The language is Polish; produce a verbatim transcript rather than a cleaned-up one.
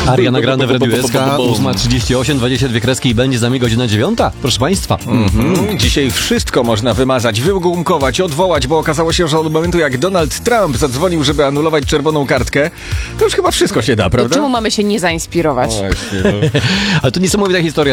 Ariana Grande w Radiu S K, ósma trzydzieści osiem, dwadzieścia dwie kreski i będzie za mnie godzina dziewiąta. Proszę państwa. Mhm. Dzisiaj wszystko można wymazać, wygumkować, odwołać, bo okazało się, że od momentu jak Donald Trump zadzwonił, żeby anulować czerwoną kartkę, to już chyba wszystko się da, prawda? Czemu mamy się nie zainspirować? Właśnie, no. Ale to niesamowita historia.